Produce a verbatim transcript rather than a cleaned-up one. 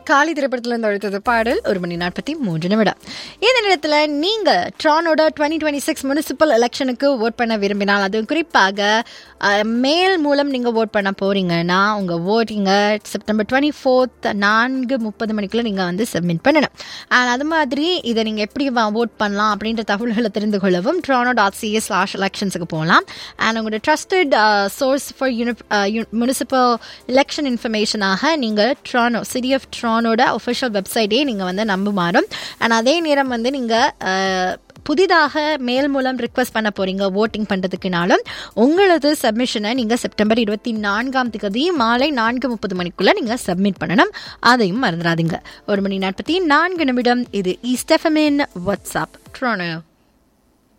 காலி திரைப்படத்தில் இருந்து அழுத்தது பாடல் ஒரு மணி நாற்பத்தி மூன்று நிமிடம். இந்த நேரத்தில் நீங்கள் ட்ரானோட டுவெண்ட்டி டுவெண்ட்டி சிக்ஸ் முனிசிபல் எலெக்ஷனுக்கு ஓட் பண்ண விரும்பினால், அதுவும் குறிப்பாக மெயில் மூலம் நீங்கள் ஓட் பண்ண போறீங்கன்னா உங்கள் ஓட்டிங்க செப்டம்பர் டுவெண்ட்டி ஃபோர்த் நான்கு முப்பது மணிக்குள்ள நீங்கள் வந்து சப்மிட் பண்ணணும். அண்ட் அது மாதிரி இதை நீங்கள் எப்படி ஓட் பண்ணலாம் அப்படின்ற தகவல்களை தெரிந்து கொள்ளவும் ட்ரானோ டாட் சிஏ ஸ்லாஷ் எலெக்ஷன்ஸுக்கு போகலாம். அண்ட் உங்களோட trusted source for uni municipal election இன்ஃபர்மேஷனாக நீங்கள் ட்ரானோ சிட்டி ஆஃப் ட்ரானோட ஒஃபிஷியல் வெப்சைட்டே நீங்கள் வந்து நம்புமாறும். அண்ட் அதே நேரம் வந்து நீங்கள் புதிதாக மேல் மூலம் ரிக்வெஸ்ட் பண்ண போறீங்க ஓட்டிங் பண்ணுறதுக்குனாலும் உங்களது சப்மிஷனை நீங்கள் செப்டம்பர் இருபத்தி நான்காம் தேதி மாலை நான்கு முப்பது மணிக்குள்ள நீங்கள் சப்மிட் பண்ணணும். அதையும் மறந்துடாதீங்க. ஒரு மணி நாற்பத்தி நான்கு நிமிடம். இது ஈஸ்ட் எஃப்எம்மின் வாட்ஸ்அப் ட்ரானோ.